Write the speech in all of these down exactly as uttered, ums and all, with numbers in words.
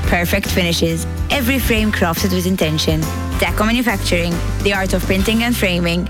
Perfect finishes, every frame crafted with intention. Deco Manufacturing, the art of printing and framing.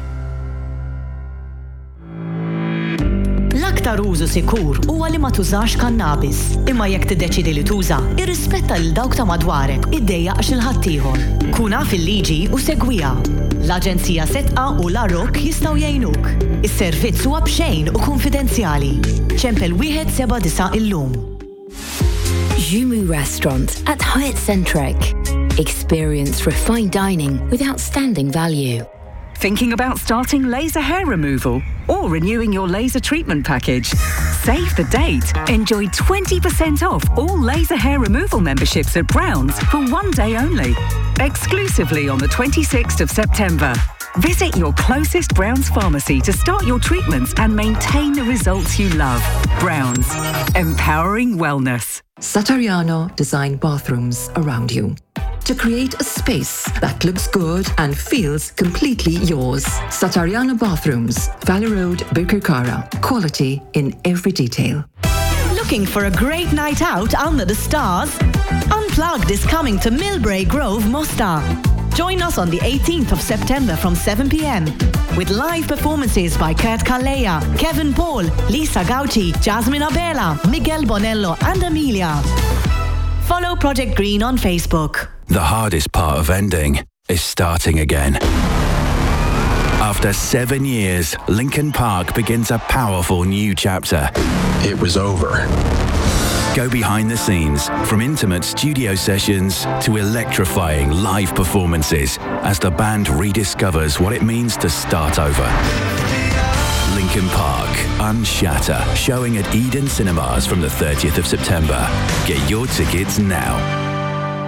L-aktar użu sikur huwa li ma tużax kannabis, imma jekk tiddeċidi li tuża, irrispetta lil dawk ta' madwarek, iddejjaq xi ħaddieħor. Kun naf il-liġi u segwiha. L-Aġenzija Setqa u l-Arok jistgħu jgħinuk. Is-servizz huwa b'xejn u konfidenzjali. ċempel wieħed seba' disa' illum. Jumu Restaurant at Hyatt Centric. Experience refined dining with outstanding value. Thinking about starting laser hair removal or renewing your laser treatment package? Save the date. Enjoy twenty percent off all laser hair removal memberships at Browns for one day only. Exclusively on the twenty-sixth of September. Visit your closest Browns pharmacy to start your treatments and maintain the results you love. Browns. Empowering wellness. Satariano design bathrooms around you to create a space that looks good and feels completely yours. Satariano Bathrooms, Valley Road, Birkirkara. Quality in every detail. Looking for a great night out under the stars? Unplugged is coming to Millbrae Grove, Mostar. Join us on the eighteenth of September from seven p.m. with live performances by Kurt Kalleja, Kevin Paul, Lisa Gauci, Jasmine Abela, Miguel Bonello and Amelia. Follow Project Green on Facebook. The hardest part of ending is starting again. After seven years, Linkin Park begins a powerful new chapter. It was over. Go behind the scenes, from intimate studio sessions to electrifying live performances as the band rediscovers what it means to start over. Linkin Park, Unshatter, showing at Eden Cinemas from the thirtieth of September. Get your tickets now.